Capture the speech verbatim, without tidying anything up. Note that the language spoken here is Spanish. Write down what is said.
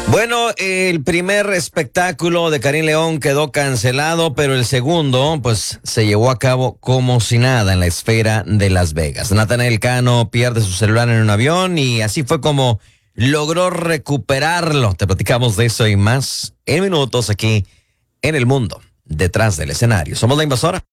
Bueno, el primer espectáculo de Karim León quedó cancelado, pero el segundo, pues, se llevó a cabo como si nada en la esfera de Las Vegas. Natanael Cano pierde su celular en un avión y así fue como logró recuperarlo. Te platicamos de eso y más en minutos aquí en El Mundo Detrás del Escenario. Somos La Invasora.